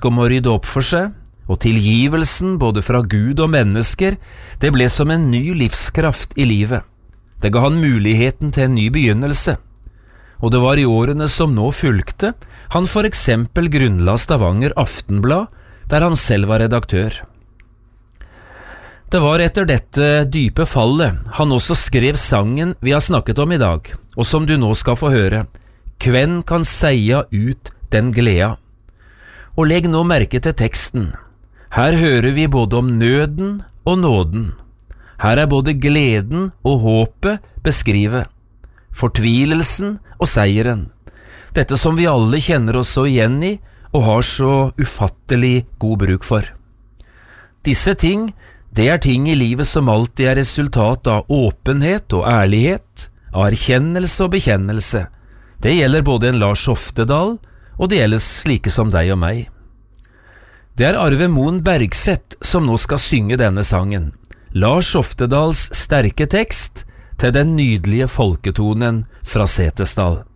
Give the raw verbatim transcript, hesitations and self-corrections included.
ønske om å rydde opp for seg, og tilgivelsen både fra Gud og mennesker, det ble som en ny livskraft i livet. Det ga han muligheten til en ny begynnelse. Og det var i årene som nå fulgte, han for eksempel grunnla Stavanger Aftenblad, der han selv var redaktør. Det var etter dette dype fallet han også skrev sangen vi har snakket om i dag, og som du nå skal få høre. Kven kan seia ut den gleda. Og legg nå merke til teksten. Her hører vi både om nøden og nåden. Her er både gleden og håpet beskrivet, fortvilelsen og seieren. Dette som vi alle kjenner oss så igjen i og har så ufattelig god bruk for. Disse ting, det er ting i livet som alltid er resultat av åpenhet og ærlighet, av erkjennelse og bekjennelse. Det gjelder både en Lars Oftedal, og det gjelder slike som deg og meg. Det er Arve Moen Bergseth som nå skal synge denne sangen. Lars Oftedals sterke tekst til den nydelige folketonen fra Setesdal.